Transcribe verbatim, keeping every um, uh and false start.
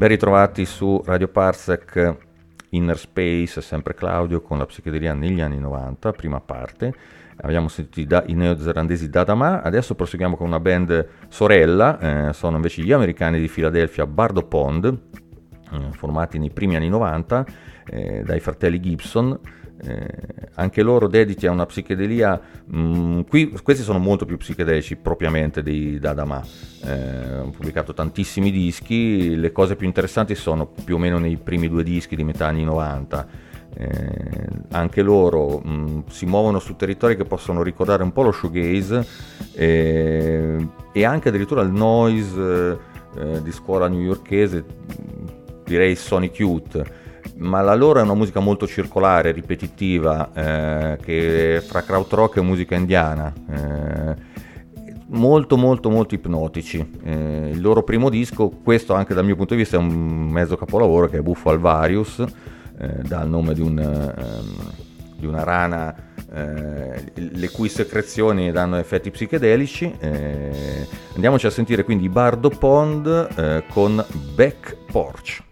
Ben ritrovati su Radio Parsec, Inner Space, sempre Claudio con la psichedelia negli anni novanta, prima parte. Abbiamo sentito da, i neozelandesi Dadama, adesso proseguiamo con una band sorella, eh, sono invece gli americani di Filadelfia, Bardo Pond, eh, formati nei primi anni novanta eh, dai fratelli Gibson. Eh, anche loro dediti a una psichedelia, mh, qui, questi sono molto più psichedelici propriamente dei Dadama, eh, hanno pubblicato tantissimi dischi, le cose più interessanti sono più o meno nei primi due dischi di metà anni novanta. Eh, anche loro mh, si muovono su territori che possono ricordare un po' lo shoegaze eh, e anche addirittura il noise eh, di scuola newyorkese, direi Sonic Youth. Ma la loro è una musica molto circolare, ripetitiva, eh, che fra krautrock e musica indiana, eh, molto molto molto ipnotici. Eh, il loro primo disco, questo anche dal mio punto di vista è un mezzo capolavoro, che è Buffo Alvarius, eh, dà il nome di, un, um, di una rana eh, le cui secrezioni danno effetti psichedelici. Eh, andiamoci a sentire quindi Bardo Pond eh, con Back Porch.